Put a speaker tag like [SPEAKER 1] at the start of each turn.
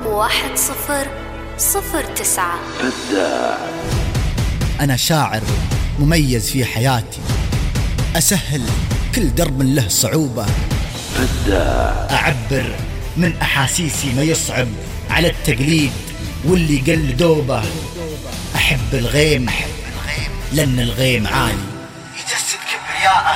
[SPEAKER 1] 1009.
[SPEAKER 2] بداع.
[SPEAKER 3] أنا شاعر مميز في حياتي، أسهل كل درب له صعوبة.
[SPEAKER 2] بداع.
[SPEAKER 3] أعبر من أحاسيسي ما يصعب على التقليد واللي قل دوبه. أحب الغيم لأن الغيم عالي يجسد كبرياءه